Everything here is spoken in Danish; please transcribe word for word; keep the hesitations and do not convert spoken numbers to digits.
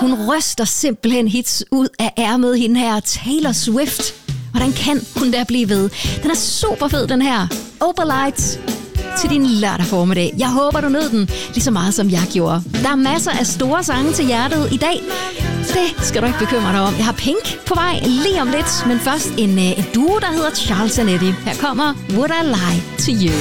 Hun ryster simpelthen hits ud af ærmet, hende her Taylor Swift. Hvordan kan hun der blive ved? Den er super fed, den her. Opalite til din lørdag formiddag. Jeg håber, du nød den lige så meget, som jeg gjorde. Der er masser af store sange til hjertet i dag. Det skal du ikke bekymre dig om. Jeg har Pink på vej lige om lidt, men først en, en duo, der hedder Charles and Eddie. Her kommer Would I Lie to You.